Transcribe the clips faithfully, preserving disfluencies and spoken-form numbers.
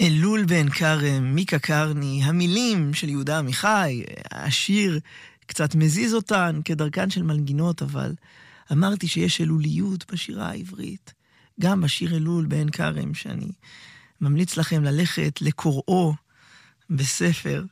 אלול בן כרם, מיקה קרני, המילים של יהודה עמיחי, השיר קצת מזיז אותן כדרכן של מנגינות, אבל אמרתי שיש אלוליות בשירה העברית, גם בשיר אלול בן כרם, שאני ממליץ לכם ללכת לקוראו בספר,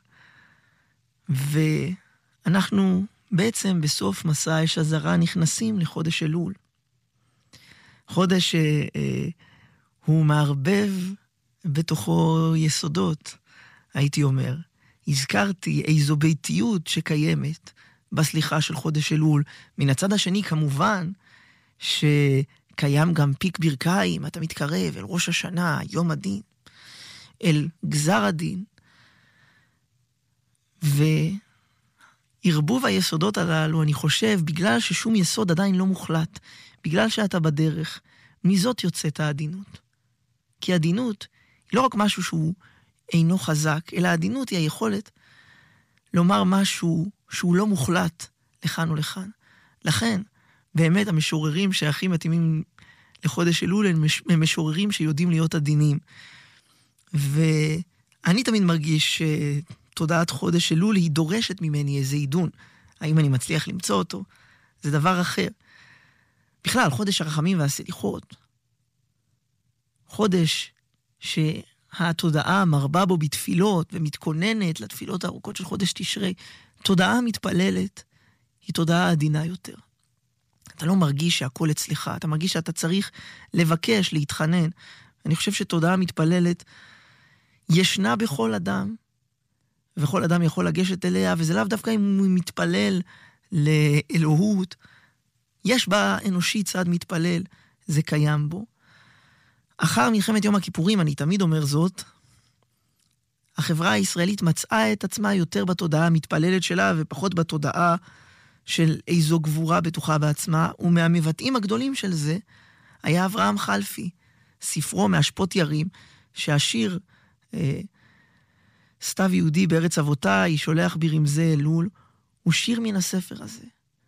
ואנחנו בעצם בסוף מסע האש הזרה נכנסים לחודש אלול. חודש שהוא מערבב בתוכו יסודות, הייתי אומר. הזכרתי איזו ביתיות שקיימת בסליחה של חודש אלול. מן הצד השני, כמובן, שקיים גם פיק ברכיים, אתה מתקרב אל ראש השנה, יום הדין, אל גזר הדין, וערבוב היסודות הללו, אני חושב, בגלל ששום יסוד עדיין לא מוחלט, בגלל שאתה בדרך, מזאת יוצאת העדינות. כי העדינות היא לא רק משהו שהוא אינו חזק, אלא העדינות היא היכולת לומר משהו שהוא לא מוחלט לכאן ולכאן. לכן, באמת המשוררים שהכי מתאימים לחודש אלול הם משוררים שיודעים להיות עדינים. ואני תמיד מרגיש שתודעת חודש אלול היא דורשת ממני איזה עידון. האם אני מצליח למצוא אותו? זה דבר אחר. בכלל, חודש הרחמים והסליחות, חודש שהתודעה מרבה בו בתפילות ומתכוננת לתפילות הארוכות של חודש תשרי, תודעה מתפללת היא תודעה עדינה יותר. אתה לא מרגיש שהכל אצלך, אתה מרגיש שאתה צריך לבקש, להתחנן. אני חושב שתודעה מתפללת ישנה בכל אדם, וכל אדם יכול לגשת אליה, וזה לאו דווקא אם הוא מתפלל לאלוהות, יש בה אנושי צד מתפלל, זה קיים בו. אחר מלחמת יום הכיפורים, אני תמיד אומר זאת, החברה הישראלית מצאה את עצמה יותר בתודעה המתפללת שלה, ופחות בתודעה של איזו גבורה בטוחה בעצמה, ומהמבטאים הגדולים של זה, היה אברהם חלפי, ספרו מאשפות ירים, שהשיר אה, סתיו יהודי בארץ אבותיי, שולח ברמזי אלול, הוא שיר מן הספר הזה.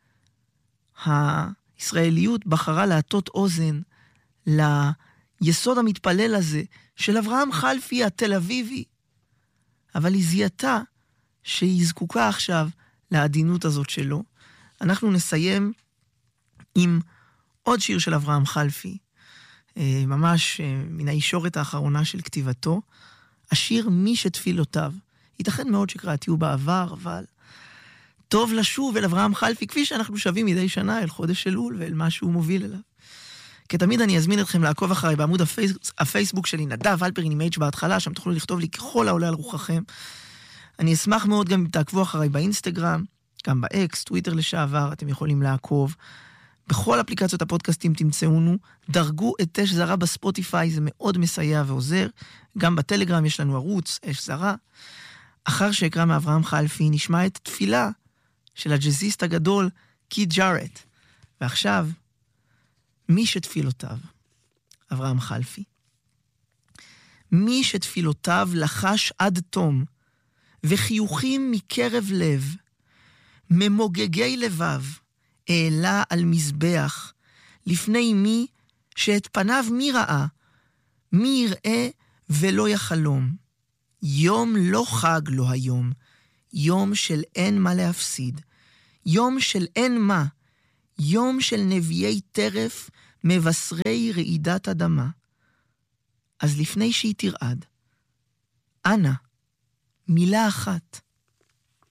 הישראליות בחרה להטות אוזן ליסוד המתפלל הזה של אברהם חלפי התל אביבי, אבל היא זיהתה שהיא זקוקה עכשיו לעדינות הזאת שלו. אנחנו נסיים עם עוד שיר של אברהם חלפי, ממש מן הישורת האחרונה של כתיבתו, השיר מי שתפילותיו. ייתכן מאוד שקראתיו בעבר, אבל טוב לשוב אל אברהם חלפי, כפי שאנחנו שווים מדי שנה אל חודש אלול ואל מה שהוא מוביל אליו. כתמיד אני אזמין אתכם לעקוב אחריי בעמוד הפייס, הפייסבוק שלי, נדב אלפרין עם H בהתחלה, שם תוכלו לכתוב לי ככל העולה על רוחכם. אני אשמח מאוד גם אם תעקבו אחריי באינסטגרם, גם באקס, טוויטר לשעבר, אתם יכולים לעקוב. בכל אפליקציות הפודקאסטים תמצאונו, דרגו את אש זרה בספוטיפיי, זה מאוד מסייע ועוזר. גם בטלגרם יש לנו ערוץ, אש זרה. אחר שיקרא מאברהם חלפי, נשמע את תפילה של הג'זיסט הגדול, קיד ג'ארט. ועכשיו, מי שתפילותיו, אברהם חלפי. מי שתפילותיו לחש עד תום, וחיוכים מקרב לב, ממוגגי לבב, העלה על מזבח, לפני מי שאת פניו מי ראה, מי יראה ולא יחלום. יום לא חג לו היום, יום של אין מה להפסיד, יום של אין מה, יום של נביאי טרף, מבשרי רעידת אדמה. אז לפני שהיא תרעד, אנא, מילה אחת,